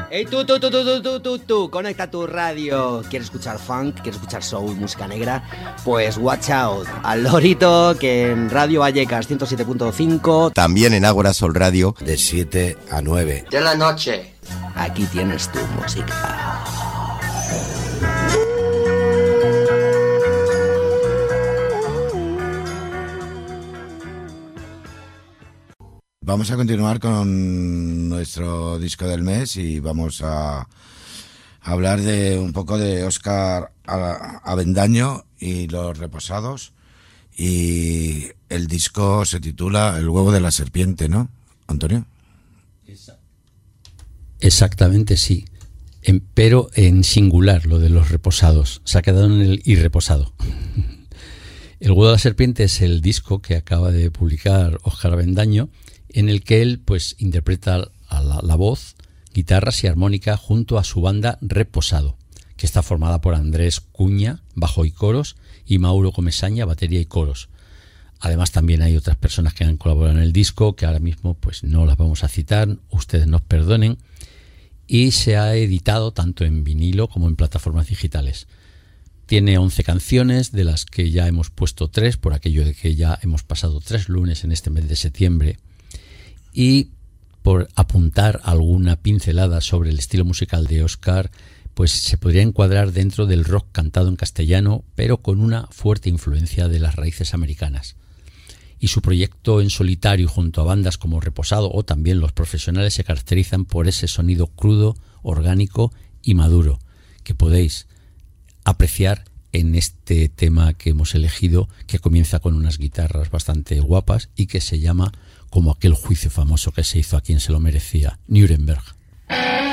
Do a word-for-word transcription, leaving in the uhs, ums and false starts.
Hey, tú, tú, tú, tú, tú, tú, tú, tú, conecta tu radio. ¿Quieres escuchar funk? ¿Quieres escuchar soul, música negra? Pues watch out, al lorito, que en Radio Vallecas ciento siete punto cinco. También en Ágora Sol Radio. De siete a nueve. De la noche. Aquí tienes tu música. Vamos a continuar con nuestro disco del mes y vamos a hablar de un poco de Óscar Avendaño y Los Reposados. Y el disco se titula El huevo de la serpiente, ¿no, Antonio? Exactamente, sí. En, pero en singular, lo de Los Reposados. Se ha quedado en el irreposado. El huevo de la serpiente es el disco que acaba de publicar Óscar Avendaño, en el que él pues interpreta a la, la voz, guitarras y armónica junto a su banda Reposado, que está formada por Andrés Cuña, bajo y coros, y Mauro Comesaña, batería y coros. Además también hay otras personas que han colaborado en el disco, que ahora mismo pues no las vamos a citar, ustedes nos perdonen, y se ha editado tanto en vinilo como en plataformas digitales. Tiene once canciones, de las que ya hemos puesto tres, por aquello de que ya hemos pasado tres lunes en este mes de septiembre. Y por apuntar alguna pincelada sobre el estilo musical de Óscar, pues se podría encuadrar dentro del rock cantado en castellano, pero con una fuerte influencia de las raíces americanas. Y su proyecto en solitario junto a bandas como Reposado o también Los Profesionales se caracterizan por ese sonido crudo, orgánico y maduro, que podéis apreciar en este tema que hemos elegido, que comienza con unas guitarras bastante guapas y que se llama como aquel juicio famoso que se hizo a quien se lo merecía, Nuremberg.